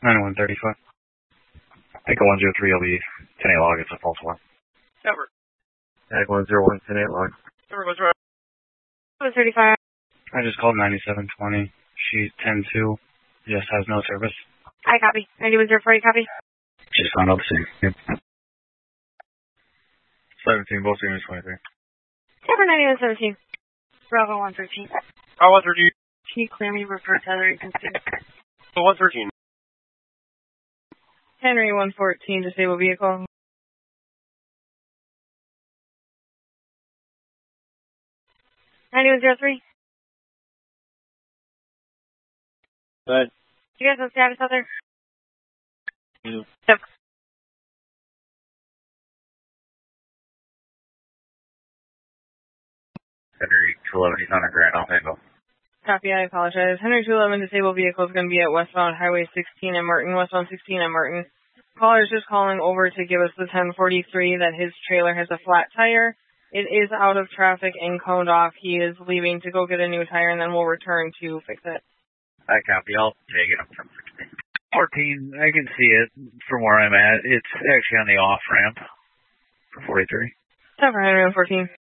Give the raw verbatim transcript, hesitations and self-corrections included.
ninety-one thirty-five. Echo one zero three, I'll be ten eight log, it's a false one. Cover. Echo one zero one, ten eight log. Cover goes right. one thirty-five. I just called ninety-seven twenty. She's ten two. Just has no service. I copy. ninety-one zero four, you copy? Just found out the same. Yep. seventeen, both units twenty-three. Cover ninety-one seventeen. Bravo one thirteen. Oh, one thirteen. Can you clear me refer to other agency? Oh, one thirteen. Henry one fourteen, disabled vehicle. ninety-one zero three. Go ahead. You guys have status out there? Yeah. Yep. Henry two eleven, he's on a grand, I'll handle. Copy, I apologize. Henry two eleven disabled vehicle is going to be at westbound Highway sixteen at Martin, westbound sixteen at Martin. Caller is just calling over to give us the ten forty-three that his trailer has a flat tire. It is out of traffic and coned off. He is leaving to go get a new tire, and then we'll return to fix it. I copy, I'll take it up from sixteen. fourteen, I can see it from where I'm at. It's actually on the off ramp for forty-three. Cover Henry one fourteen.